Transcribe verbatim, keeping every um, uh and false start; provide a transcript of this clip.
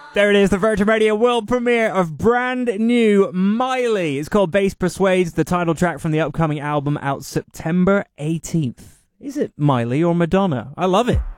There it is, the Virgin Radio world premiere of brand new Miley. It's called Bass Persuades, the title track from the upcoming album out September eighteenth. Is it Miley or Madonna? I love it.